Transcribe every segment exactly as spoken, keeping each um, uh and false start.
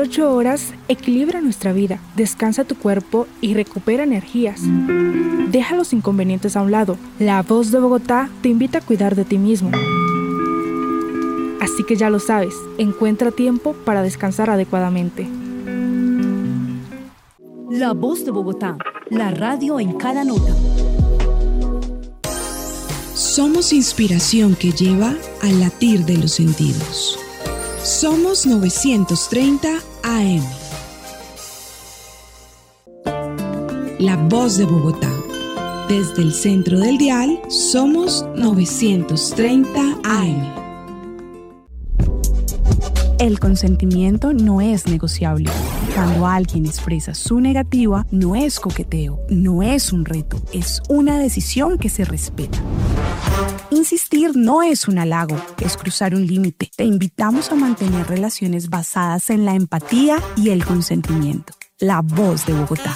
ocho horas equilibra nuestra vida, descansa tu cuerpo y recupera energías. Deja los inconvenientes a un lado. La Voz de Bogotá te invita a cuidar de ti mismo. Así que ya lo sabes, encuentra tiempo para descansar adecuadamente. La Voz de Bogotá, la radio en cada nota. Somos inspiración que lleva al latir de los sentidos. Somos novecientos treinta A M. La Voz de Bogotá. Desde el centro del dial, somos novecientos treinta A M. El consentimiento no es negociable. Cuando alguien expresa su negativa, no es coqueteo, no es un reto, es una decisión que se respeta. Insistir no es un halago, es cruzar un límite. Te invitamos a mantener relaciones basadas en la empatía y el consentimiento. La Voz de Bogotá.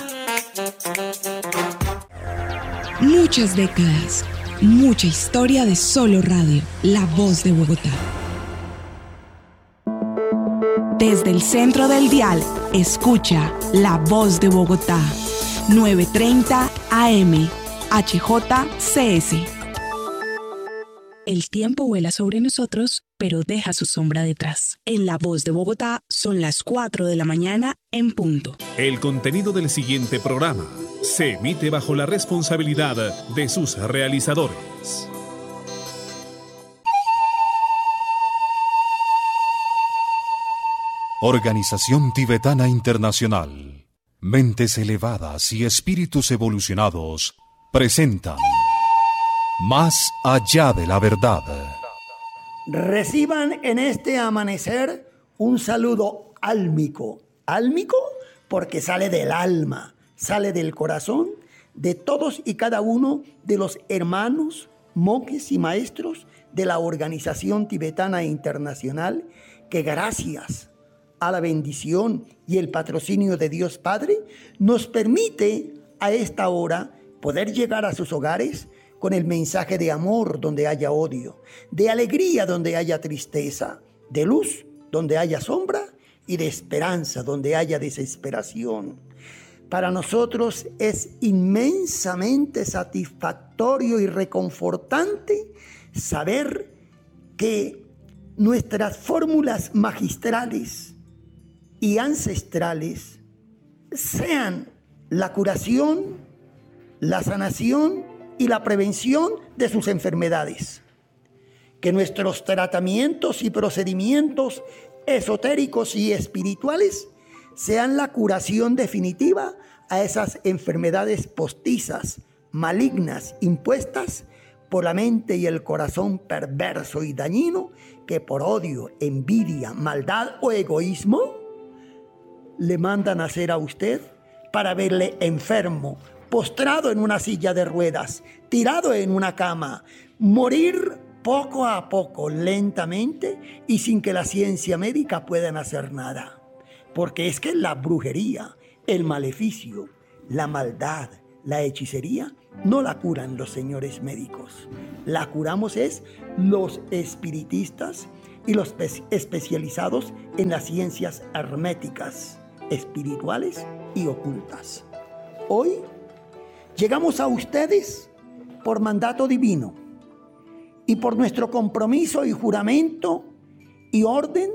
Muchas décadas, mucha historia de solo radio. La Voz de Bogotá. Desde el centro del dial, escucha La Voz de Bogotá. novecientos treinta A M, H J C S. El tiempo vuela sobre nosotros, pero deja su sombra detrás. En La Voz de Bogotá son las cuatro de la mañana en punto. El contenido del siguiente programa se emite bajo la responsabilidad de sus realizadores. Organización Tibetana Internacional. Mentes elevadas y espíritus evolucionados presentan Más allá de la verdad. Reciban en este amanecer un saludo álmico. Álmico porque sale del alma, sale del corazón de todos y cada uno de los hermanos, monjes y maestros de la Organización Tibetana Internacional, que gracias a la bendición y el patrocinio de Dios Padre nos permite a esta hora poder llegar a sus hogares con el mensaje de amor donde haya odio, de alegría donde haya tristeza, de luz donde haya sombra y de esperanza donde haya desesperación. Para nosotros es inmensamente satisfactorio y reconfortante saber que nuestras fórmulas magistrales y ancestrales sean la curación, la sanación y la prevención de sus enfermedades. Que nuestros tratamientos y procedimientos esotéricos y espirituales sean la curación definitiva a esas enfermedades postizas, malignas, impuestas por la mente y el corazón perverso y dañino que por odio, envidia, maldad o egoísmo le mandan hacer a usted para verle enfermo, postrado en una silla de ruedas, tirado en una cama, morir poco a poco, lentamente y sin que la ciencia médica pueda hacer nada. Porque es que la brujería, el maleficio, la maldad, la hechicería no la curan los señores médicos. La curamos es los espiritistas y los especializados en las ciencias herméticas, espirituales y ocultas. Hoy llegamos a ustedes por mandato divino y por nuestro compromiso y juramento y orden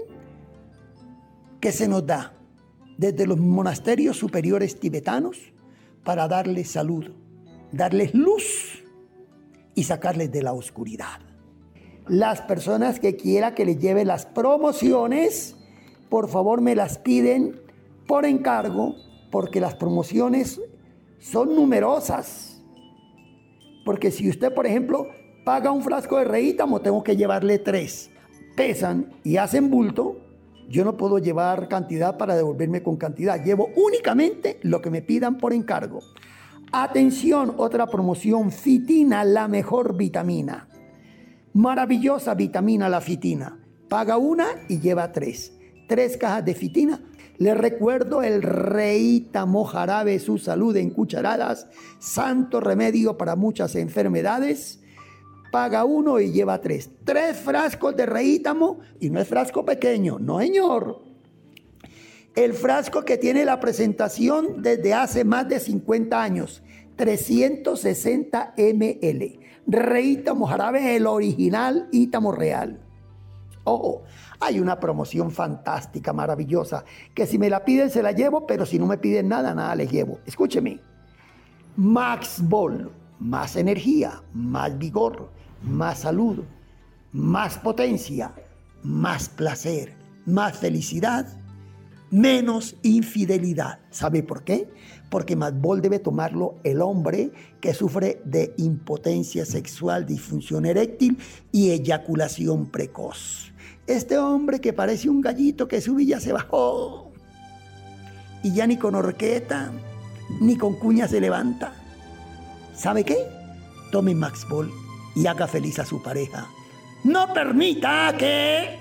que se nos da desde los monasterios superiores tibetanos para darles salud, darles luz y sacarles de la oscuridad. Las personas que quiera que les lleve las promociones, por favor me las piden por encargo, porque las promociones son numerosas. Porque si usted, por ejemplo, paga un frasco de reítamo, tengo que llevarle tres. Pesan y hacen bulto, yo no puedo llevar cantidad para devolverme con cantidad. Llevo únicamente lo que me pidan por encargo. Atención, otra promoción, fitina, la mejor vitamina. Maravillosa vitamina la fitina. Paga una y lleva tres. Tres cajas de fitina. Les recuerdo el reítamo jarabe, su salud en cucharadas, santo remedio para muchas enfermedades. Paga uno y lleva tres. Tres frascos de reítamo y no es frasco pequeño, no señor. El frasco que tiene la presentación desde hace más de cincuenta años, trescientos sesenta mililitros. Reítamo Jarabe, el original Ítamo Real. Ojo, hay una promoción fantástica, maravillosa, que si me la piden se la llevo, pero si no me piden nada, nada les llevo. Escúcheme. Max Ball, más energía, más vigor, más salud, más potencia, más placer, más felicidad, menos infidelidad. ¿Sabe por qué? Porque Maxbol debe tomarlo el hombre que sufre de impotencia sexual, disfunción eréctil y eyaculación precoz. Este hombre que parece un gallito que sube y ya se bajó, y ya ni con horqueta ni con cuña se levanta. ¿Sabe qué? Tome Maxbol y haga feliz a su pareja. No permita que...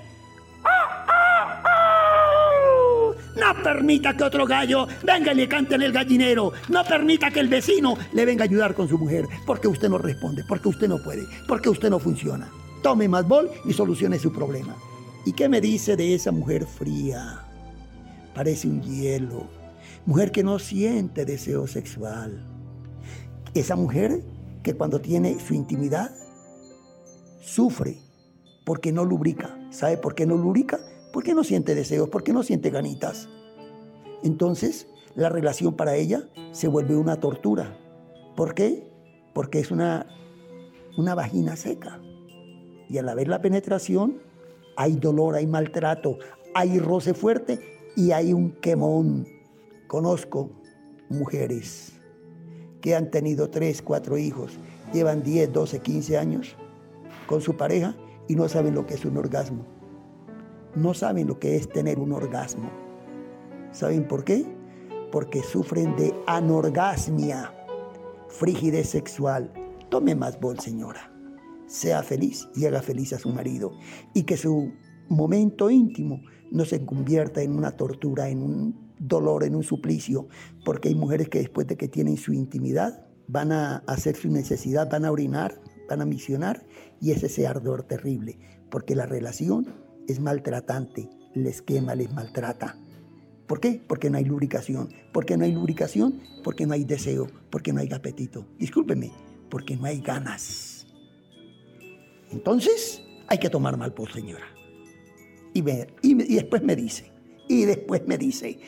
No permita que otro gallo venga y le cante en el gallinero. No permita que el vecino le venga a ayudar con su mujer, porque usted no responde, porque usted no puede, porque usted no funciona. Tome Maxbol y solucione su problema. ¿Y qué me dice de esa mujer fría? Parece un hielo. Mujer que no siente deseo sexual. Esa mujer que cuando tiene su intimidad sufre porque no lubrica. ¿Sabe por qué no lubrica? Porque no siente deseos, porque no siente ganitas. Entonces, la relación para ella se vuelve una tortura. ¿Por qué? Porque es una, una vagina seca. Y al haber la penetración, hay dolor, hay maltrato, hay roce fuerte y hay un quemón. Conozco mujeres que han tenido tres, cuatro hijos, llevan diez, doce, quince años con su pareja y no saben lo que es un orgasmo. No saben lo que es tener un orgasmo. ¿Saben por qué? Porque sufren de anorgasmia, frigidez sexual. Tome Maxbol, señora. Sea feliz y haga feliz a su marido. Y que su momento íntimo no se convierta en una tortura, en un dolor, en un suplicio. Porque hay mujeres que después de que tienen su intimidad van a hacer su necesidad, van a orinar, van a misionar y es ese ardor terrible. Porque la relación es maltratante, les quema, les maltrata. ¿Por qué? Porque no hay lubricación. ¿Por qué no hay lubricación? Porque no hay deseo, porque no hay apetito. Discúlpeme, porque no hay ganas. Entonces, hay que tomar Maxbol, señora. Y, ver, y, y después me dice, y después me dice,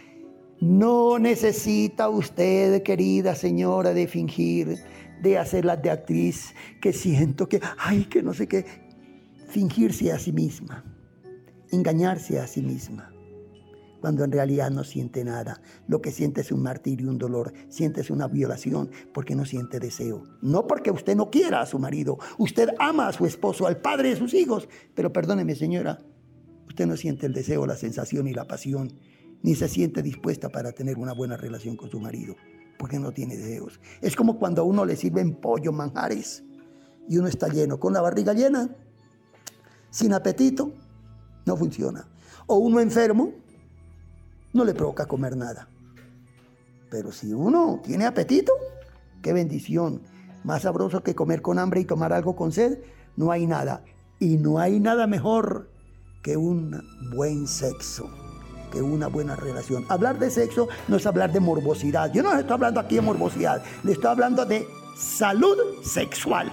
no necesita usted, querida señora, de fingir, de hacerlas de actriz, que siento que, ay, que no sé qué, fingirse a sí misma. Engañarse a sí misma, cuando en realidad no siente nada. Lo que siente es un martirio, un dolor, siente una violación porque no siente deseo. No porque usted no quiera a su marido, usted ama a su esposo, al padre de sus hijos, pero perdóneme, señora, usted no siente el deseo, la sensación y la pasión, ni se siente dispuesta para tener una buena relación con su marido, porque no tiene deseos. Es como cuando a uno le sirven pollo, manjares, y uno está lleno, con la barriga llena, sin apetito, no funciona. O uno enfermo, no le provoca comer nada. Pero si uno tiene apetito, qué bendición. Más sabroso que comer con hambre y tomar algo con sed, no hay nada. Y no hay nada mejor que un buen sexo, que una buena relación. Hablar de sexo no es hablar de morbosidad. Yo no les estoy hablando aquí de morbosidad, le estoy hablando de salud sexual.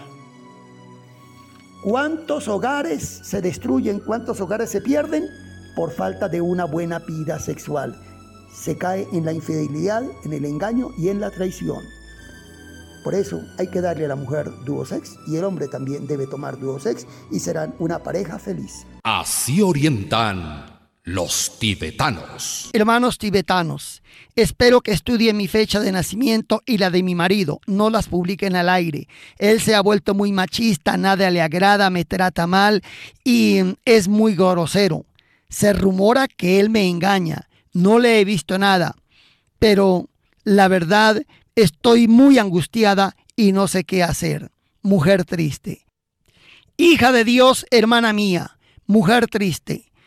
¿Cuántos hogares se destruyen? ¿Cuántos hogares se pierden? Por falta de una buena vida sexual. Se cae en la infidelidad, en el engaño y en la traición. Por eso hay que darle a la mujer Duosex y el hombre también debe tomar Duosex y serán una pareja feliz. Así orientan los tibetanos. Hermanos tibetanos, espero que estudien mi fecha de nacimiento y la de mi marido. No las publiquen al aire. Él se ha vuelto muy machista, nada le agrada, me trata mal y es muy grosero. Se rumora que él me engaña. No le he visto nada, pero la verdad estoy muy angustiada y no sé qué hacer. Mujer triste. Hija de Dios, hermana mía, mujer triste.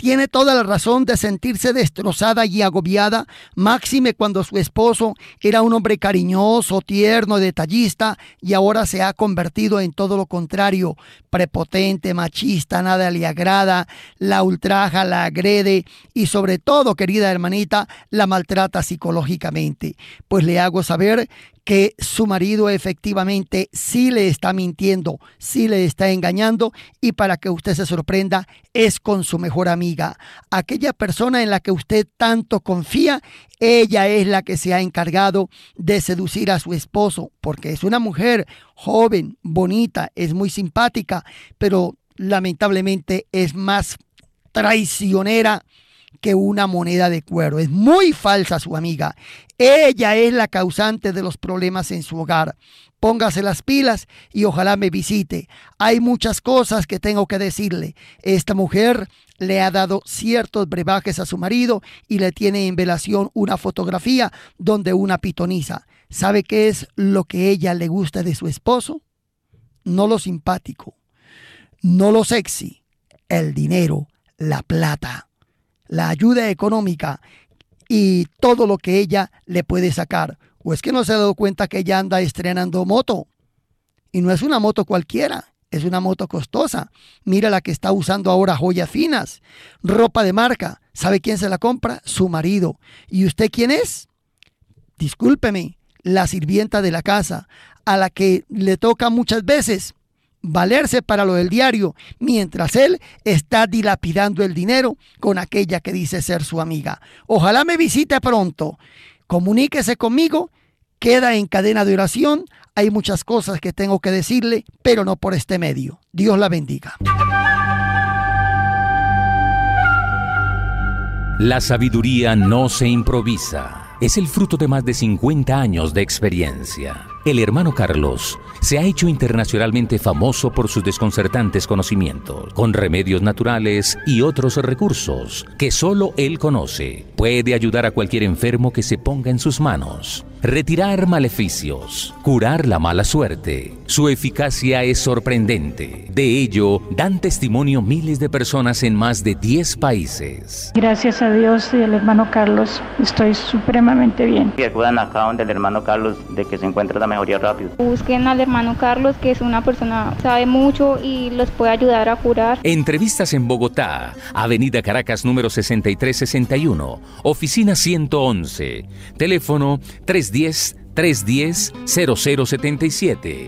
tiene toda la razón de sentirse destrozada y agobiada, máxime cuando su esposo era un hombre cariñoso, tierno, detallista y ahora se ha convertido en todo lo contrario, prepotente, machista, nada le agrada, la ultraja, la agrede y sobre todo, querida hermanita, la maltrata psicológicamente. Pues le hago saber que su marido efectivamente sí le está mintiendo, sí le está engañando y para que usted se sorprenda es con su mejor amiga. Aquella persona en la que usted tanto confía, ella es la que se ha encargado de seducir a su esposo porque es una mujer joven, bonita, es muy simpática, pero lamentablemente es más traicionera que una moneda de cuero. Es muy falsa su amiga. Ella es la causante de los problemas en su hogar. Póngase las pilas y ojalá me visite. Hay muchas cosas que tengo que decirle. Esta mujer le ha dado ciertos brebajes a su marido y le tiene en velación una fotografía donde una pitoniza. ¿Sabe qué es lo que ella le gusta de su esposo? No lo simpático, no lo sexy, el dinero, la plata, la ayuda económica y todo lo que ella le puede sacar. ¿O es que no se ha dado cuenta que ella anda estrenando moto? Y no es una moto cualquiera, es una moto costosa. Mira la que está usando ahora, joyas finas, ropa de marca. ¿Sabe quién se la compra? Su marido. ¿Y usted quién es? Discúlpeme, la sirvienta de la casa, a la que le toca muchas veces valerse para lo del diario, mientras él está dilapidando el dinero con aquella que dice ser su amiga. Ojalá me visite pronto. Comuníquese conmigo, queda en cadena de oración. Hay muchas cosas que tengo que decirle, pero no por este medio. Dios la bendiga. La sabiduría no se improvisa. Es el fruto de más de cincuenta años de experiencia. El hermano Carlos se ha hecho internacionalmente famoso por sus desconcertantes conocimientos, con remedios naturales y otros recursos que solo él conoce. Puede ayudar a cualquier enfermo que se ponga en sus manos, retirar maleficios, curar la mala suerte. Su eficacia es sorprendente. De ello dan testimonio miles de personas en más de diez países. Gracias a Dios y al hermano Carlos, estoy supremamente bien. Y acudan acá donde el hermano Carlos, de que se encuentra la mejoría rápido. Busquen al hermano Carlos, que es una persona que sabe mucho y los puede ayudar a curar. Entrevistas en Bogotá, Avenida Caracas número sesenta y tres sesenta y uno, oficina ciento once, teléfono tres uno cero, tres uno cero, cero cero siete siete.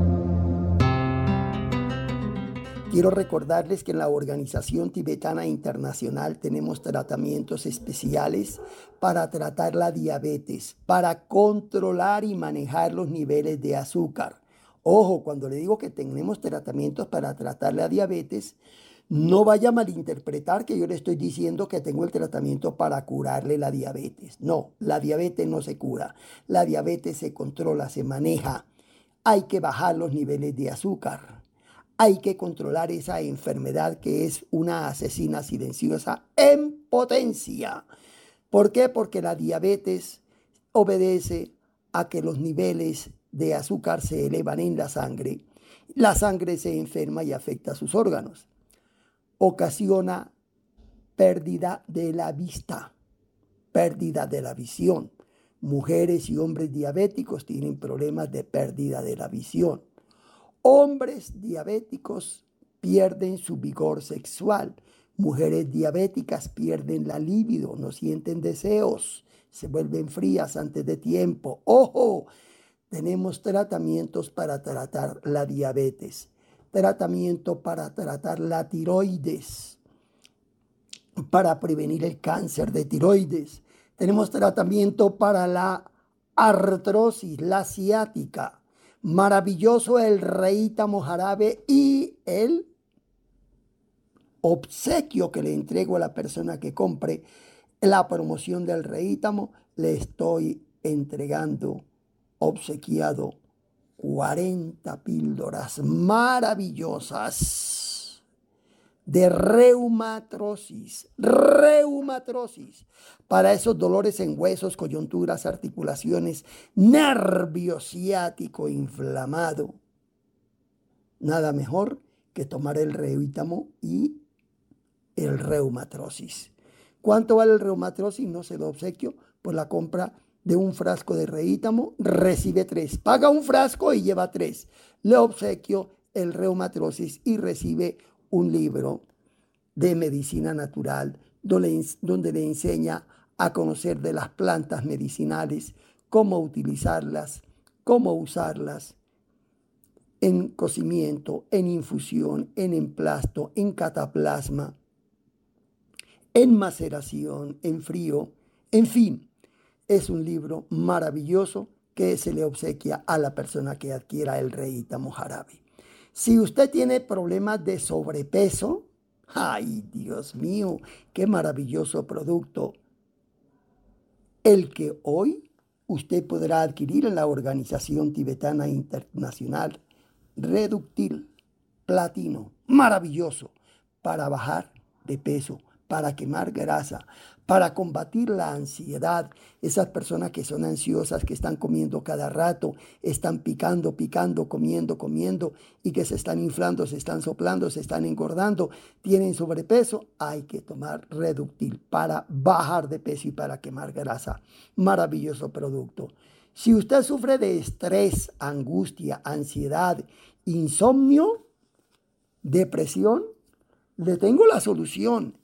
Quiero recordarles que en la Organización Tibetana Internacional tenemos tratamientos especiales para tratar la diabetes, para controlar y manejar los niveles de azúcar. Ojo, cuando le digo que tenemos tratamientos para tratar la diabetes, no vaya a malinterpretar que yo le estoy diciendo que tengo el tratamiento para curarle la diabetes. No, la diabetes no se cura. La diabetes se controla, se maneja. Hay que bajar los niveles de azúcar. Hay que controlar esa enfermedad que es una asesina silenciosa en potencia. ¿Por qué? Porque la diabetes obedece a que los niveles de azúcar se elevan en la sangre. La sangre se enferma y afecta a sus órganos. Ocasiona pérdida de la vista, pérdida de la visión. Mujeres y hombres diabéticos tienen problemas de pérdida de la visión. Hombres diabéticos pierden su vigor sexual. Mujeres diabéticas pierden la libido, no sienten deseos, se vuelven frías antes de tiempo. ¡Ojo! Tenemos tratamientos para tratar la diabetes, tratamiento para tratar la tiroides, para prevenir el cáncer de tiroides. Tenemos tratamiento para la artrosis, la ciática. Maravilloso el reítamo jarabe y el obsequio que le entrego a la persona que compre la promoción del reítamo. Le estoy entregando obsequiado cuarenta píldoras maravillosas de reumatrosis, reumatrosis, para esos dolores en huesos, coyunturas, articulaciones, nervio ciático inflamado. Nada mejor que tomar el reítamo y el reumatrosis. ¿Cuánto vale el reumatrosis? No se lo obsequio por la compra de un frasco de reítamo, recibe tres. Paga un frasco y lleva tres. Le obsequio el reumatrosis y recibe un libro de medicina natural donde, donde le enseña a conocer de las plantas medicinales, cómo utilizarlas, cómo usarlas en cocimiento, en infusión, en emplasto, en cataplasma, en maceración, en frío, en fin. Es un libro maravilloso que se le obsequia a la persona que adquiera el reítamo jarabe. Si usted tiene problemas de sobrepeso, ¡ay, Dios mío! ¡Qué maravilloso producto! El que hoy usted podrá adquirir en la Organización Tibetana Internacional Reductil Platino. Maravilloso para bajar de peso, para quemar grasa, para combatir la ansiedad. Esas personas que son ansiosas, que están comiendo cada rato, están picando, picando, comiendo, comiendo y que se están inflando, se están soplando, se están engordando, tienen sobrepeso, hay que tomar Reductil para bajar de peso y para quemar grasa. Maravilloso producto. Si usted sufre de estrés, angustia, ansiedad, insomnio, depresión, le tengo la solución.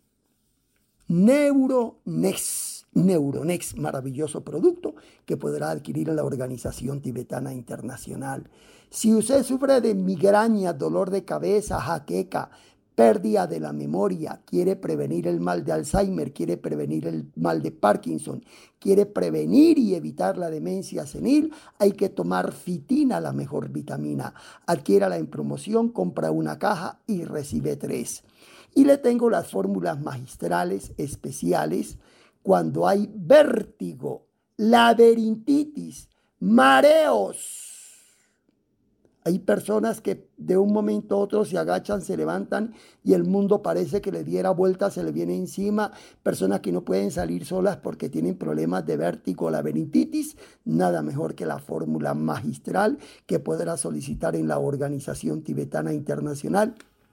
Neuronex, Neuronex, maravilloso producto que podrá adquirir en la Organización Tibetana Internacional. Si usted sufre de migraña, dolor de cabeza, jaqueca, pérdida de la memoria, quiere prevenir el mal de Alzheimer, quiere prevenir el mal de Parkinson, quiere prevenir y evitar la demencia senil, hay que tomar fitina, la mejor vitamina. Adquiérala en promoción, compra una caja y recibe tres. Y le tengo las fórmulas magistrales especiales cuando hay vértigo, laberintitis, mareos. Hay personas que de un momento a otro se agachan, se levantan y el mundo parece que le diera vuelta, se le viene encima. Personas que no pueden salir solas porque tienen problemas de vértigo, laberintitis. Nada mejor que la fórmula magistral que podrá solicitar en la Organización Tibetana Internacional.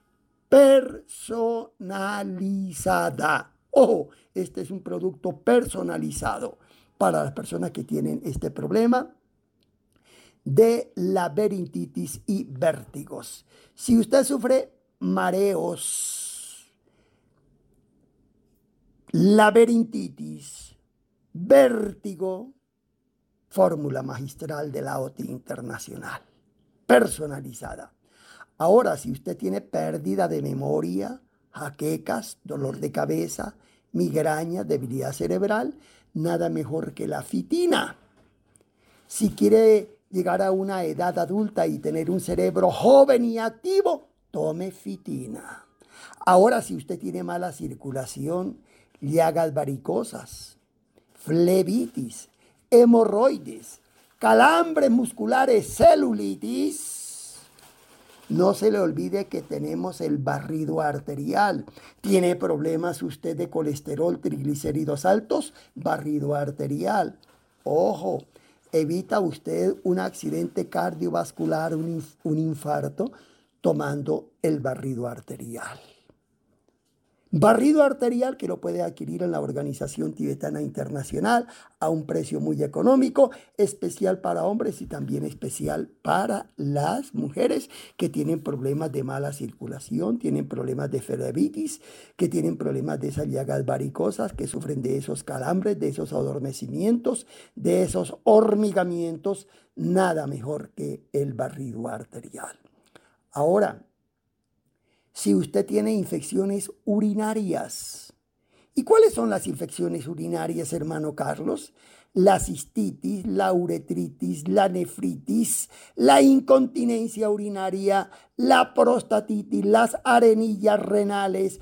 Personalizada. Ojo, este es un producto personalizado para las personas que tienen este problema de laberintitis y vértigos. Si usted sufre mareos, laberintitis, vértigo, fórmula magistral de la O T I Internacional, personalizada. Ahora, si usted tiene pérdida de memoria, jaquecas, dolor de cabeza, migraña, debilidad cerebral, nada mejor que la fitina. Si quiere llegar a una edad adulta y tener un cerebro joven y activo, tome fitina. Ahora, si usted tiene mala circulación, llagas varicosas, flebitis, hemorroides, calambres musculares, celulitis, no se le olvide que tenemos el barrido arterial. ¿Tiene problemas usted de colesterol, triglicéridos altos? Barrido arterial. Ojo, evita usted un accidente cardiovascular, un, inf- un infarto, tomando el barrido arterial. Barrido arterial que lo puede adquirir en la Organización Tibetana Internacional a un precio muy económico, especial para hombres y también especial para las mujeres que tienen problemas de mala circulación, tienen problemas de flebitis, que tienen problemas de esas llagas varicosas, que sufren de esos calambres, de esos adormecimientos, de esos hormigamientos. Nada mejor que el barrido arterial. Ahora, si usted tiene infecciones urinarias. ¿Y cuáles son las infecciones urinarias, hermano Carlos? La cistitis, la uretritis, la nefritis, la incontinencia urinaria, la prostatitis, las arenillas renales.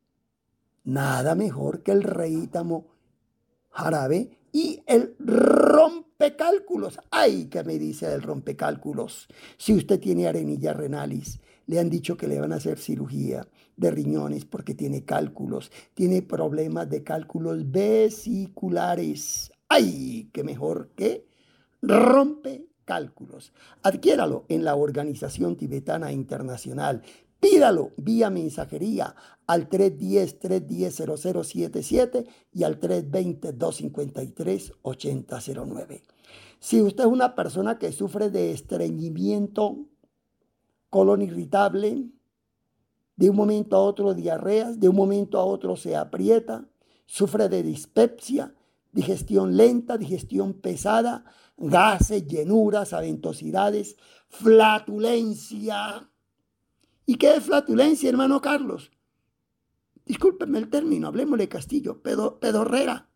Nada mejor que el reítamo jarabe y el rompecálculos. ¡Ay, qué me dice del rompecálculos! Si usted tiene arenillas renales, le han dicho que le van a hacer cirugía de riñones porque tiene cálculos, tiene problemas de cálculos vesiculares. ¡Ay, qué mejor que rompecálculos! Adquiéralo en la Organización Tibetana Internacional. Pídalo vía mensajería al tres uno cero, tres uno cero, cero cero siete siete y al tres dos cero, dos cinco tres, ocho cero cero nueve. Si usted es una persona que sufre de estreñimiento, colon irritable, de un momento a otro diarreas, de un momento a otro se aprieta, sufre de dispepsia, digestión lenta, digestión pesada, gases, llenuras, aventosidades, flatulencia. ¿Y qué es flatulencia, hermano Carlos? Discúlpeme el término, hablemosle Castillo, pedo, pedorrera.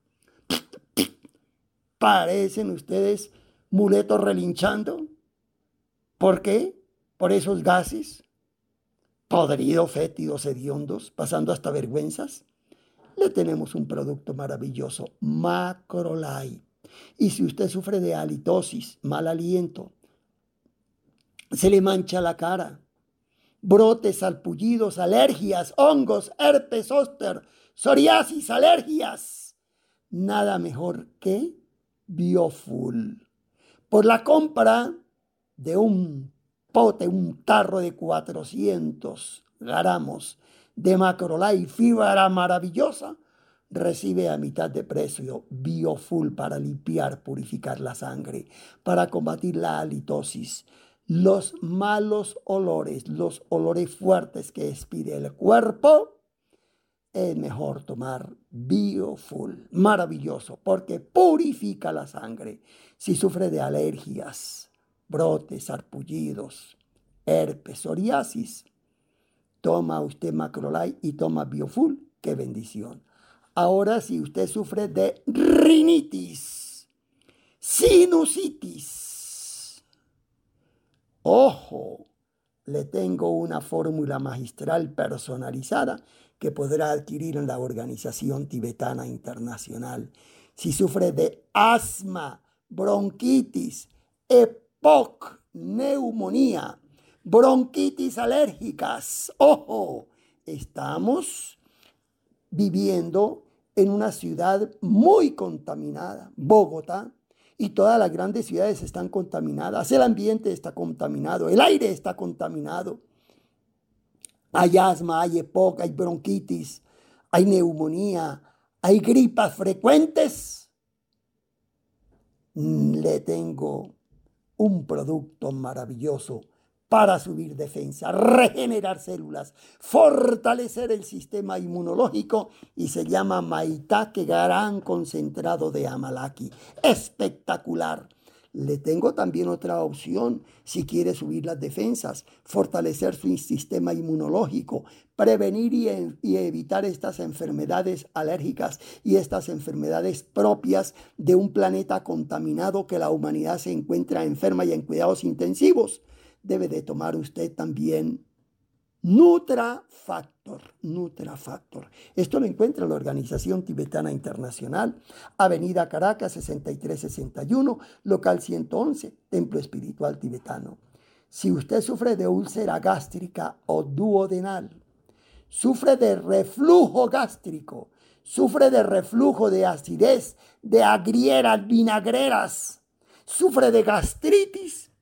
¿Parecen ustedes muletos relinchando? ¿Por qué? Por esos gases, podridos, fétidos, hediondos, pasando hasta vergüenzas. Le tenemos un producto maravilloso, Macrolide. Y si usted sufre de halitosis, mal aliento, se le mancha la cara, brotes, salpullidos, alergias, hongos, herpes zóster, psoriasis, alergias, nada mejor que Biofull. Por la compra de un pote, un tarro de cuatrocientos gramos de Macrolide, fibra maravillosa, recibe a mitad de precio Biofull para limpiar, purificar la sangre, para combatir la halitosis, los malos olores, los olores fuertes que expide el cuerpo. Es mejor tomar Biofull, maravilloso, porque purifica la sangre. Si sufre de alergias, brotes, sarpullidos, herpes, psoriasis, toma usted Macrolide y toma Biofull. ¡Qué bendición! Ahora, si usted sufre de rinitis, sinusitis, ojo, le tengo una fórmula magistral personalizada que podrá adquirir en la Organización Tibetana Internacional. Si sufre de asma, bronquitis, E P O C, neumonía, bronquitis alérgicas, ojo, estamos viviendo en una ciudad muy contaminada, Bogotá, y todas las grandes ciudades están contaminadas, el ambiente está contaminado, el aire está contaminado. Hay asma, hay E P O C, hay bronquitis, hay neumonía, hay gripas frecuentes. Le tengo un producto maravilloso para subir defensa, regenerar células, fortalecer el sistema inmunológico y se llama Maitake Gran Concentrado de Amalaki. Espectacular. Le tengo también otra opción si quiere subir las defensas, fortalecer su sistema inmunológico, prevenir y, y evitar estas enfermedades alérgicas y estas enfermedades propias de un planeta contaminado que la humanidad se encuentra enferma y en cuidados intensivos. Debe de tomar usted también Nutrafactor, Nutrafactor. Esto lo encuentra en la Organización Tibetana Internacional, Avenida Caracas sesenta y tres sesenta y uno, local ciento once, Templo Espiritual Tibetano. Si usted sufre de úlcera gástrica o duodenal, sufre de reflujo gástrico, sufre de reflujo de acidez, de agrieras, vinagreras, sufre de gastritis,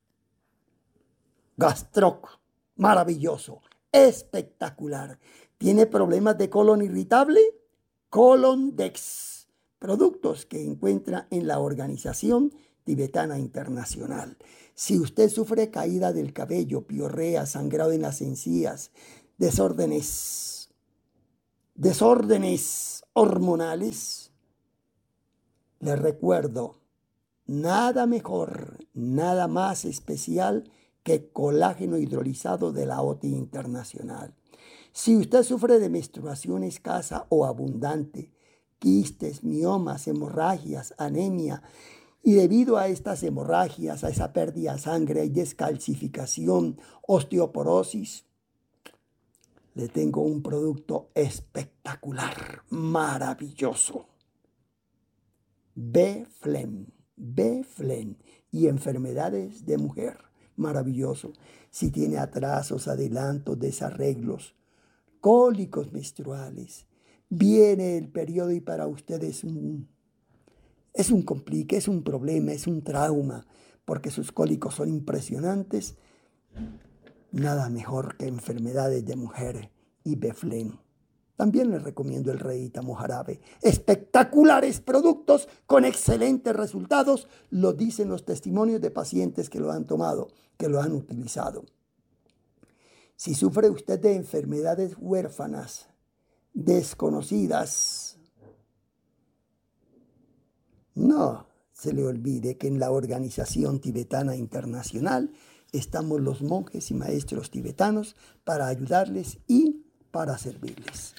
Gastroc, maravilloso, espectacular. ¿Tiene problemas de colon irritable? Colondex, productos que encuentra en la Organización Tibetana Internacional. Si usted sufre caída del cabello, piorrea, sangrado en las encías, desórdenes, desórdenes hormonales, le recuerdo, nada mejor, nada más especial que colágeno hidrolizado de la O T I Internacional. Si usted sufre de menstruación escasa o abundante, quistes, miomas, hemorragias, anemia, y debido a estas hemorragias, a esa pérdida de sangre y descalcificación, osteoporosis, le tengo un producto espectacular, maravilloso. B-Flem, B-Flem y enfermedades de mujer. Maravilloso. Si tiene atrasos, adelantos, desarreglos, cólicos menstruales, viene el periodo y para usted es un, es un complique, es un problema, es un trauma, porque sus cólicos son impresionantes. Nada mejor que enfermedades de mujer y Beflén. También les recomiendo el Reita Mojarabe. Espectaculares productos con excelentes resultados, lo dicen los testimonios de pacientes que lo han tomado, que lo han utilizado. Si sufre usted de enfermedades huérfanas, desconocidas, no se le olvide que en la Organización Tibetana Internacional estamos los monjes y maestros tibetanos para ayudarles y para servirles.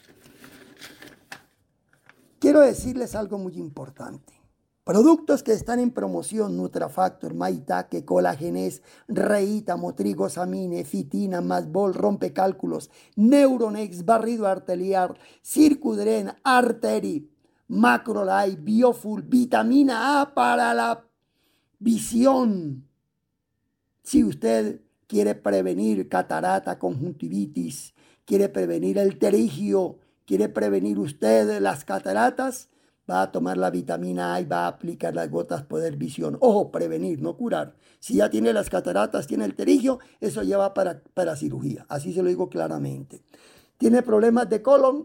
Quiero decirles algo muy importante. Productos que están en promoción: Nutrafactor, Maitake, Colagenes, Reita, Motrigosamine, Fitina, Masbol, Rompecálculos, Neuronex, Barrido Arterial, Circudren, Arteri, Macrolite, Biofull, Vitamina A para la visión. Si usted quiere prevenir catarata, conjuntivitis, quiere prevenir el pterigio, quiere prevenir usted las cataratas, va a tomar la vitamina A y va a aplicar las gotas Poder Visión. Ojo, prevenir, no curar. Si ya tiene las cataratas, tiene el pterigio, eso ya va para, para cirugía. Así se lo digo claramente. ¿Tiene problemas de colon?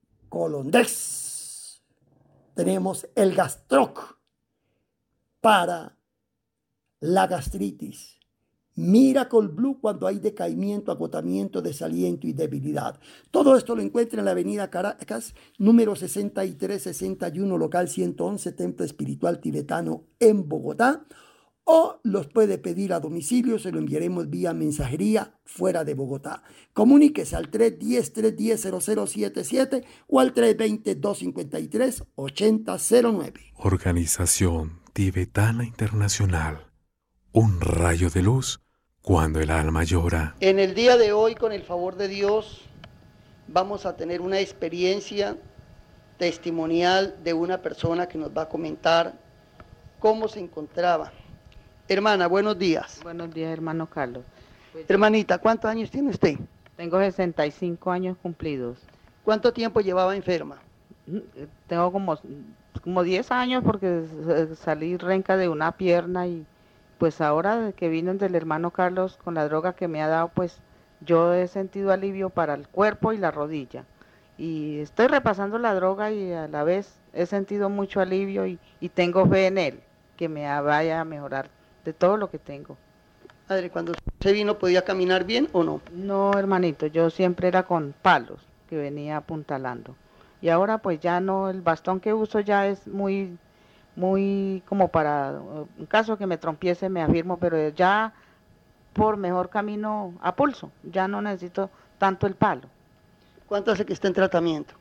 Colondex. Tenemos el Gastroc para la gastritis. Miracle Blue cuando hay decaimiento, agotamiento, desaliento y debilidad. Todo esto lo encuentra en la avenida Caracas, número sesenta y tres sesenta y uno, local ciento once, Templo Espiritual Tibetano en Bogotá. O los puede pedir a domicilio, se lo enviaremos vía mensajería fuera de Bogotá. Comuníquese al tres uno cero, tres uno cero, cero cero siete siete o al tres dos cero, dos cinco tres, ocho cero cero nueve. Organización Tibetana Internacional. Un rayo de luz cuando el alma llora. En el día de hoy, con el favor de Dios, vamos a tener una experiencia testimonial de una persona que nos va a comentar cómo se encontraba. Hermana, buenos días. Buenos días, hermano Carlos. Pues, hermanita, ¿cuántos años tiene usted? Tengo sesenta y cinco años cumplidos. ¿Cuánto tiempo llevaba enferma? Tengo como, como diez años porque salí renca de una pierna y pues ahora que vino del hermano Carlos con la droga que me ha dado, pues yo he sentido alivio para el cuerpo y la rodilla. Y estoy repasando la droga y a la vez he sentido mucho alivio y, y tengo fe en él, que me vaya a mejorar de todo lo que tengo. Padre, cuando usted vino, ¿podía caminar bien o no? No, hermanito, yo siempre era con palos que venía apuntalando. Y ahora pues ya no, el bastón que uso ya es muy... muy como para, en caso que me trompiese me afirmo, pero ya por mejor camino a pulso, ya no necesito tanto el palo. ¿Cuánto hace que está en tratamiento?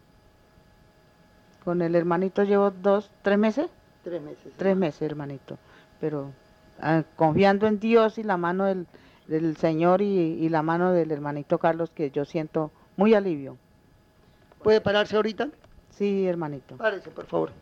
Con el hermanito llevo dos, tres meses. Tres meses. Tres meses, hermanito, pero ah, confiando en Dios y la mano del, del Señor y, y la mano del hermanito Carlos, que yo siento muy alivio. ¿Puede pararse ahorita? Sí, hermanito. Párese, por favor.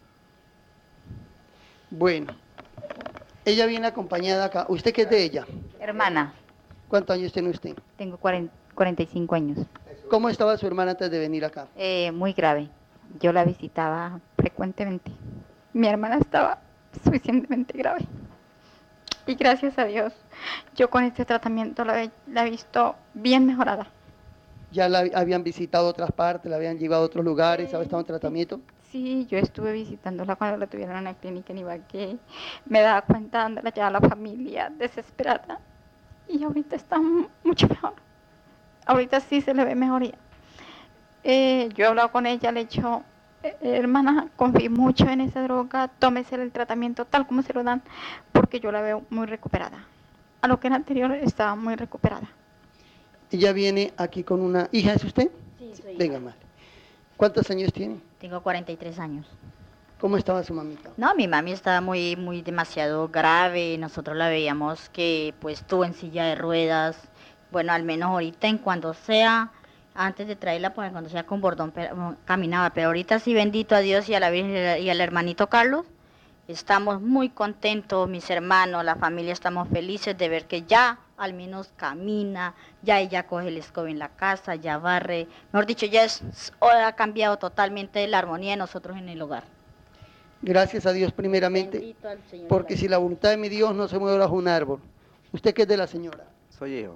Bueno, ella viene acompañada acá. ¿Usted qué es de ella? Hermana. ¿Cuántos años tiene usted? Tengo cuarenta y cinco años. ¿Cómo estaba su hermana antes de venir acá? Eh, muy grave. Yo la visitaba frecuentemente. Mi hermana estaba suficientemente grave. Y gracias a Dios, yo con este tratamiento la he, la he visto bien mejorada. ¿Ya la habían visitado otras partes, la habían llevado a otros lugares, había estado en tratamiento? Sí, yo estuve visitándola cuando la tuvieron en la clínica en Ibagué. Me daba cuenta dónde la llevaba la familia, desesperada. Y ahorita está mucho mejor. Ahorita sí se le ve mejoría. Eh, yo he hablado con ella, le he dicho, eh, hermana, confíe mucho en esa droga, tómese el tratamiento tal como se lo dan, porque yo la veo muy recuperada. A lo que en anterior estaba muy recuperada. Ella viene aquí con una hija, ¿es usted? Sí, soy Venga, hija. madre. ¿Cuántos años tiene? Tengo cuarenta y tres años. ¿Cómo estaba su mamita? No, mi mami estaba muy, muy demasiado grave. Nosotros la veíamos que pues estuvo en silla de ruedas. Bueno, al menos ahorita en cuando sea, antes de traerla, pues cuando sea con bordón pero, caminaba. Pero ahorita sí, bendito a Dios y a la Virgen y al hermanito Carlos, estamos muy contentos, mis hermanos, la familia, estamos felices de ver que ya al menos camina, ya ella coge el escoba en la casa, ya barre. Mejor dicho, ya es, ha cambiado totalmente la armonía de nosotros en el hogar. Gracias a Dios primeramente, porque si la voluntad de mi Dios no se mueve bajo un árbol. ¿Usted qué es de la señora? Soy hijo.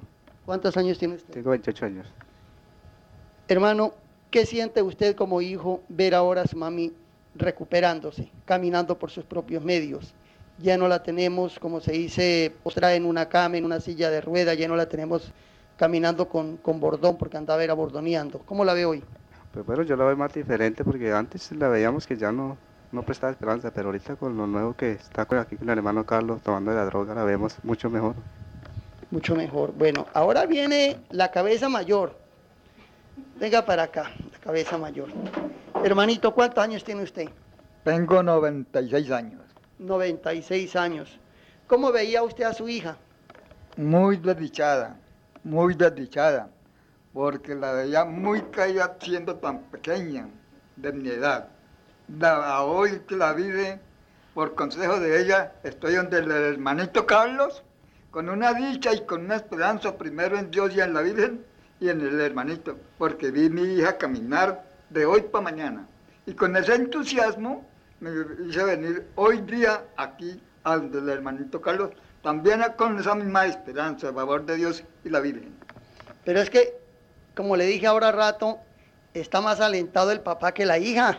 ¿Cuántos años tiene usted? Tengo veintiocho años. Hermano, ¿qué siente usted como hijo ver ahora a su mami recuperándose, caminando por sus propios medios? Ya no la tenemos, como se dice, postrada en una cama, en una silla de ruedas, ya no la tenemos caminando con, con bordón, porque andaba era bordoneando. ¿Cómo la ve hoy? Pues bueno, yo la veo más diferente, porque antes la veíamos que ya no, no prestaba esperanza, pero ahorita con lo nuevo que está aquí con el hermano Carlos, tomando la droga, la vemos mucho mejor. Mucho mejor. Bueno, ahora viene la cabeza mayor. Venga para acá, la cabeza mayor. Hermanito, ¿cuántos años tiene usted? Tengo noventa y seis años. noventa y seis años. ¿Cómo veía usted a su hija? Muy desdichada, muy desdichada, porque la veía muy caída siendo tan pequeña, de mi edad. La, hoy que la vive, por consejo de ella, estoy donde el hermanito Carlos, con una dicha y con una esperanza, primero en Dios y en la Virgen, y en el hermanito, porque vi a mi hija caminar de hoy para mañana. Y con ese entusiasmo me hice venir hoy día aquí al del hermanito Carlos, también con esa misma esperanza, a favor de Dios y la Virgen. Pero es que, como le dije ahora rato, está más alentado el papá que la hija.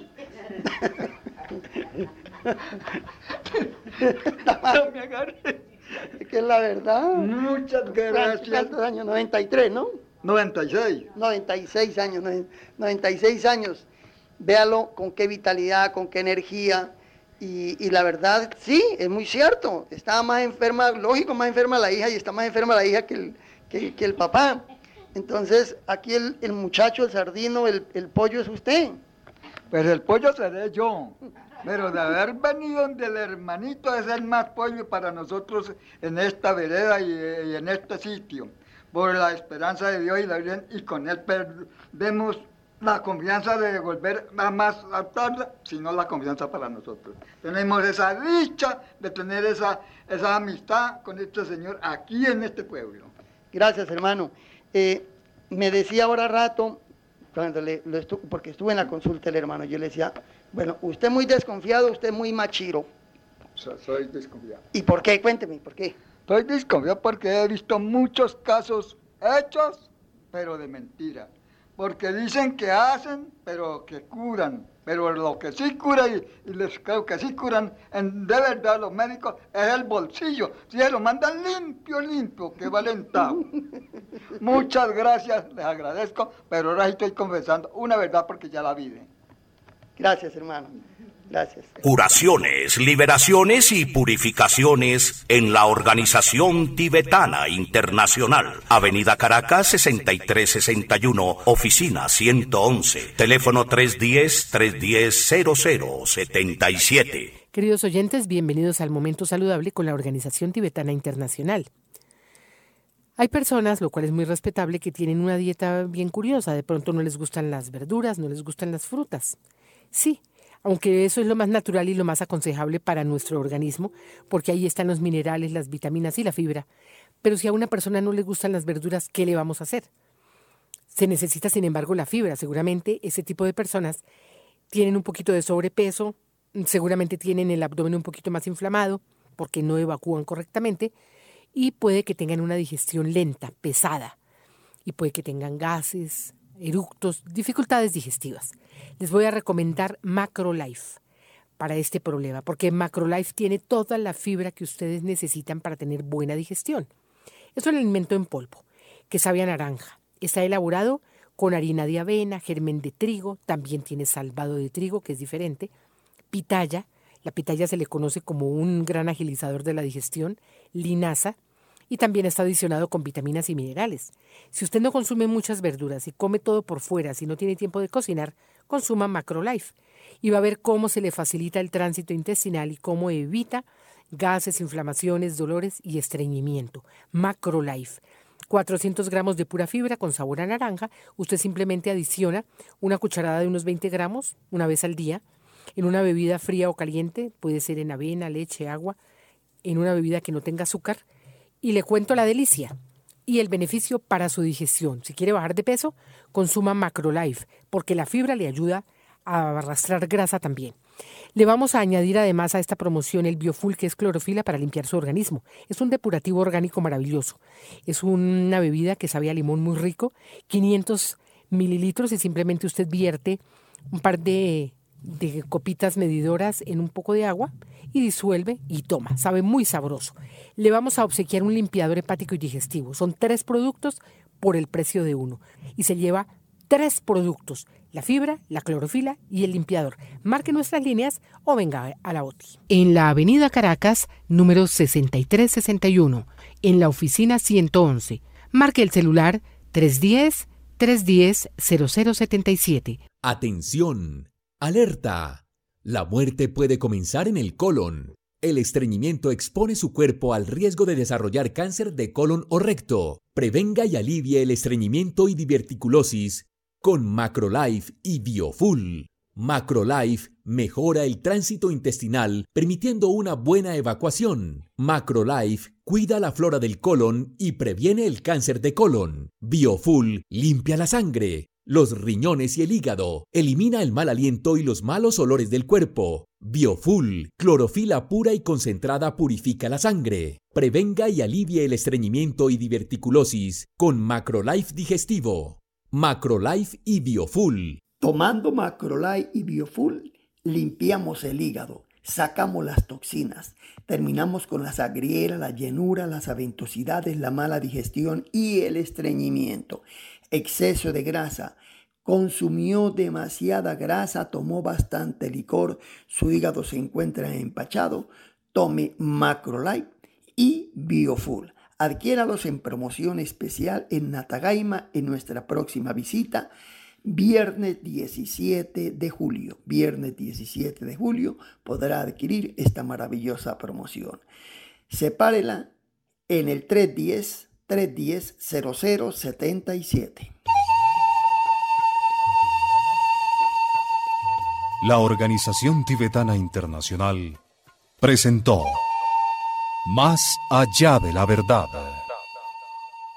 No me agarré. Es que es la verdad. Muchas gracias. ¿Cuántos años? noventa y tres, ¿no? noventa y seis. noventa y seis años, noventa y seis años. Véalo con qué vitalidad, con qué energía. Y, y la verdad, sí, es muy cierto. Estaba más enferma, lógico, más enferma la hija y está más enferma la hija que el, que, que el papá. Entonces, aquí el, el muchacho, el sardino, el, el pollo es usted. Pues el pollo seré yo. Pero de haber venido del hermanito es el más pollo para nosotros en esta vereda y, y en este sitio. Por la esperanza de Dios y la Virgen, y con él perdemos la confianza de volver a más tarde, sino la confianza para nosotros. Tenemos esa dicha de tener esa, esa amistad con este Señor aquí en este pueblo. Gracias, hermano. Eh, me decía ahora rato, cuando le, lo estu porque estuve en la consulta del hermano, yo le decía, bueno, usted muy desconfiado, usted muy machiro. So, soy desconfiado. ¿Y por qué? Cuénteme, ¿por qué? Estoy desconfiado porque he visto muchos casos hechos, pero de mentira. Porque dicen que hacen, pero que curan. Pero lo que sí cura, y, y les creo que sí curan, en, de verdad los médicos, es el bolsillo. Si se lo mandan limpio, limpio, que valentado. Muchas gracias, les agradezco, pero ahora sí estoy confesando una verdad porque ya la vive. Gracias, hermano. Gracias. Curaciones, liberaciones y purificaciones en la Organización Tibetana Internacional. Avenida Caracas, sesenta y tres sesenta y uno, oficina ciento once. Teléfono tres uno cero, tres uno cero, cero cero siete siete. Queridos oyentes, bienvenidos al Momento Saludable con la Organización Tibetana Internacional. Hay personas, lo cual es muy respetable, que tienen una dieta bien curiosa. De pronto no les gustan las verduras, no les gustan las frutas. Sí, aunque eso es lo más natural y lo más aconsejable para nuestro organismo, porque ahí están los minerales, las vitaminas y la fibra. Pero si a una persona no le gustan las verduras, ¿qué le vamos a hacer? Se necesita, sin embargo, la fibra. Seguramente ese tipo de personas tienen un poquito de sobrepeso, seguramente tienen el abdomen un poquito más inflamado, porque no evacúan correctamente, y puede que tengan una digestión lenta, pesada, y puede que tengan gases, eructos, dificultades digestivas. Les voy a recomendar MacroLife para este problema, porque MacroLife tiene toda la fibra que ustedes necesitan para tener buena digestión. Es un alimento en polvo que sabe a naranja. Está elaborado con harina de avena, germen de trigo, también tiene salvado de trigo, que es diferente, pitaya, la pitaya se le conoce como un gran agilizador de la digestión, linaza, y también está adicionado con vitaminas y minerales. Si usted no consume muchas verduras y come todo por fuera, si no tiene tiempo de cocinar, consuma MacroLife y va a ver cómo se le facilita el tránsito intestinal y cómo evita gases, inflamaciones, dolores y estreñimiento. MacroLife. cuatrocientos gramos de pura fibra con sabor a naranja. Usted simplemente adiciona una cucharada de unos veinte gramos una vez al día en una bebida fría o caliente, puede ser en avena, leche, agua, en una bebida que no tenga azúcar. Y le cuento la delicia y el beneficio para su digestión. Si quiere bajar de peso, consuma MacroLife, porque la fibra le ayuda a arrastrar grasa también. Le vamos a añadir además a esta promoción el Biofull, que es clorofila para limpiar su organismo. Es un depurativo orgánico maravilloso. Es una bebida que sabe a limón muy rico, quinientos mililitros, y simplemente usted vierte un par de, de copitas medidoras en un poco de agua y disuelve y toma. Sabe muy sabroso. Le vamos a obsequiar un limpiador hepático y digestivo. Son tres productos por el precio de uno. Y se lleva tres productos: la fibra, la clorofila y el limpiador. Marque nuestras líneas o venga a la O T I. En la avenida Caracas, número sesenta y tres sesenta y uno, en la oficina ciento once. Marque el celular tres uno cero, tres uno cero, cero cero siete siete. Atención, alerta. La muerte puede comenzar en el colon. El estreñimiento expone su cuerpo al riesgo de desarrollar cáncer de colon o recto. Prevenga y alivie el estreñimiento y diverticulosis con Macrolife y Biofull. Macrolife mejora el tránsito intestinal, permitiendo una buena evacuación. Macrolife cuida la flora del colon y previene el cáncer de colon. Biofull limpia la sangre, los riñones y el hígado, elimina el mal aliento y los malos olores del cuerpo. Biofull, clorofila pura y concentrada, purifica la sangre. Prevenga y alivie el estreñimiento y diverticulosis con Macrolife digestivo. Macrolife y Biofull. Tomando Macrolife y Biofull, limpiamos el hígado, sacamos las toxinas, terminamos con las agrieras, la llenura, las aventosidades, la mala digestión y el estreñimiento. Exceso de grasa, consumió demasiada grasa, tomó bastante licor, su hígado se encuentra empachado, tome Macrolife y Biofull. Adquiéralos en promoción especial en Natagaima en nuestra próxima visita, viernes diecisiete de julio. Viernes diecisiete de julio podrá adquirir esta maravillosa promoción. Sepárela en el tres uno cero, tres uno cero, cero cero siete siete. La Organización Tibetana Internacional presentó Más allá de la verdad.